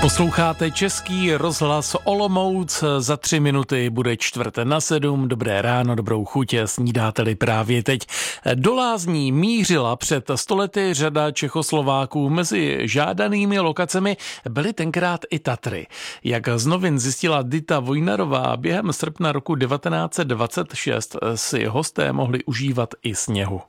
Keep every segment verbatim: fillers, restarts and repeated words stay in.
Posloucháte Český rozhlas Olomouc, za tři minuty bude čtvrt na sedm, dobré ráno, dobrou chuť, snídáte-li právě teď. Do lázní mířila před stolety řada Čechoslováků, mezi žádanými lokacemi byly tenkrát i Tatry. Jak z novin zjistila Dita Vojnarová, během srpna roku devatenáct set dvacet šest si hosté mohli užívat i sněhu.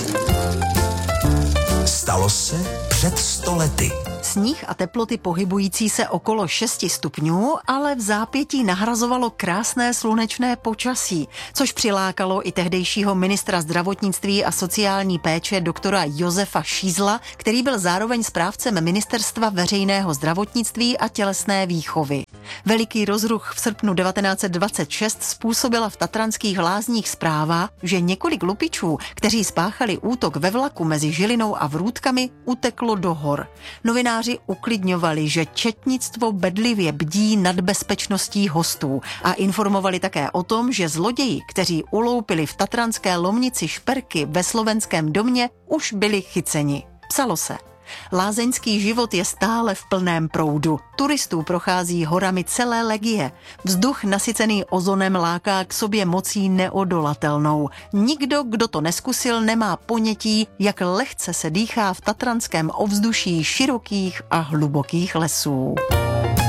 Stalo se před sto lety. Sníh a teploty pohybující se okolo šesti stupňů, ale v zápětí nahrazovalo krásné slunečné počasí, což přilákalo i tehdejšího ministra zdravotnictví a sociální péče doktora Josefa Šízla, který byl zároveň správcem Ministerstva veřejného zdravotnictví a tělesné výchovy. Veliký rozruch v srpnu devatenáct set dvacet šest způsobila v tatranských lázních zpráva, že několik lupičů, kteří spáchali útok ve vlaku mezi Žilinou a Vrútkami, uteklo do hor. Novináři uklidňovali, že četnictvo bedlivě bdí nad bezpečností hostů a informovali také o tom, že zloději, kteří uloupili v tatranské Lomnici šperky ve Slovenském domě, už byli chyceni. Psalo se: lázeňský život je stále v plném proudu. Turistů prochází horami celé legie. Vzduch nasycený ozonem láká k sobě mocí neodolatelnou. Nikdo, kdo to neskusil, nemá ponětí, jak lehce se dýchá v tatranském ovzduší širokých a hlubokých lesů.